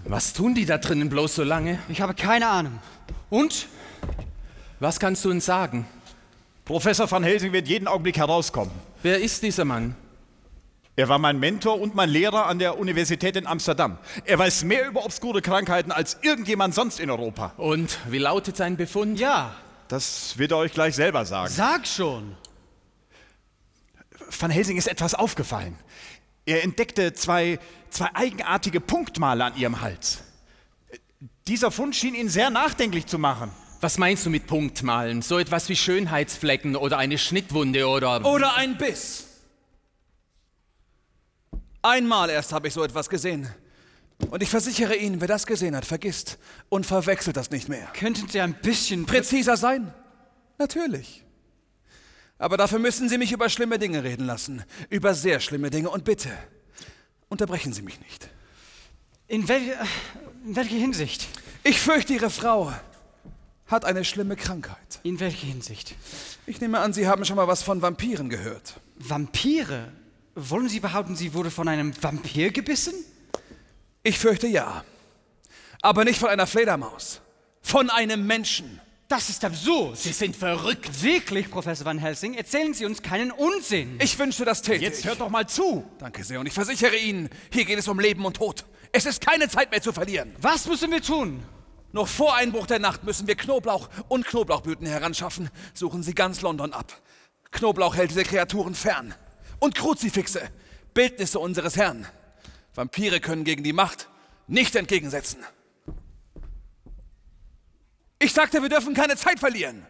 Was tun die da drinnen bloß so lange? Ich habe keine Ahnung. Und? Was kannst du uns sagen? Professor Van Helsing wird jeden Augenblick herauskommen. Wer ist dieser Mann? Er war mein Mentor und mein Lehrer an der Universität in Amsterdam. Er weiß mehr über obskure Krankheiten als irgendjemand sonst in Europa. Und wie lautet sein Befund? Ja. Das wird er euch gleich selber sagen. Sag schon. Van Helsing ist etwas aufgefallen. Er entdeckte zwei eigenartige Punktmale an ihrem Hals. Dieser Fund schien ihn sehr nachdenklich zu machen. Was meinst du mit Punktmalen? So etwas wie Schönheitsflecken oder eine Schnittwunde oder... Oder ein Biss. Einmal erst habe ich so etwas gesehen. Und ich versichere Ihnen, wer das gesehen hat, vergisst und verwechselt das nicht mehr. Könnten Sie ein bisschen Präziser sein? Natürlich. Aber dafür müssen Sie mich über schlimme Dinge reden lassen. Über sehr schlimme Dinge. Und bitte, unterbrechen Sie mich nicht. In welcher Hinsicht? Ich fürchte, Ihre Frau hat eine schlimme Krankheit. In welcher Hinsicht? Ich nehme an, Sie haben schon mal was von Vampiren gehört. Vampire? Wollen Sie behaupten, sie wurde von einem Vampir gebissen? Ich fürchte ja. Aber nicht von einer Fledermaus. Von einem Menschen. Das ist absurd. Sie sind verrückt. Wirklich, Professor Van Helsing, erzählen Sie uns keinen Unsinn. Ich wünschte, das täte Jetzt ich. hört doch mal zu. Danke sehr. Und ich versichere Ihnen, hier geht es um Leben und Tod. Es ist keine Zeit mehr zu verlieren. Was müssen wir tun? Noch vor Einbruch der Nacht müssen wir Knoblauch und Knoblauchblüten heranschaffen. Suchen Sie ganz London ab. Knoblauch hält diese Kreaturen fern. Und Kruzifixe, Bildnisse unseres Herrn. Vampire können gegen die Macht nicht entgegensetzen. Ich sagte, wir dürfen keine Zeit verlieren.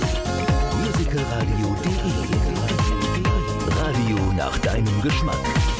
Musicalradio.de Radio nach deinem Geschmack.